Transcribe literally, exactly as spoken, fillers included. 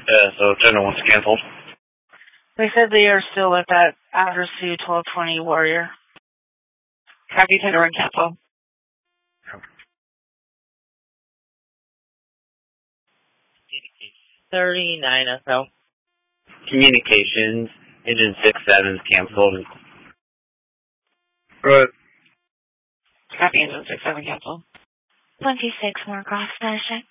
Uh, so Channel one's canceled. They said they are still at that address to twelve twenty Warrior. Copy, Channel one cancel. thirty-nine S O. Communications, engine six seven is canceled. Go ahead. Copy, engine six seven cancel. twenty-six more cross station.